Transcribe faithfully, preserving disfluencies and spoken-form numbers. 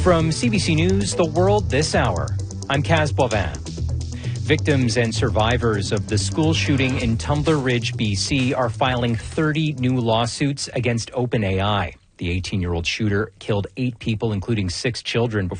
From C B C News, The World This Hour, I'm Kaz Boivin. Victims and survivors of the school shooting in Tumbler Ridge, B C are filing thirty new lawsuits against OpenAI. The eighteen-year-old shooter killed eight people, including six children, before